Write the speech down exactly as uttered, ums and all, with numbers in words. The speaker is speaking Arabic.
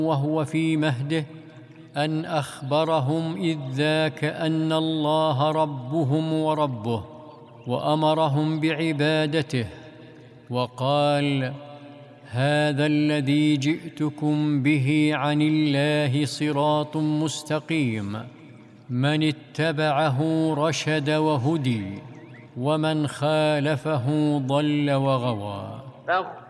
وهو في مهده أن أخبرهم إذ ذاك أن الله ربهم وربه، وأمرهم بعبادته، وقال: هذا الذي جئتكم به عن الله صراط مستقيم، من اتبعه رشد وهدي، ومن خالفه ضل وغوى.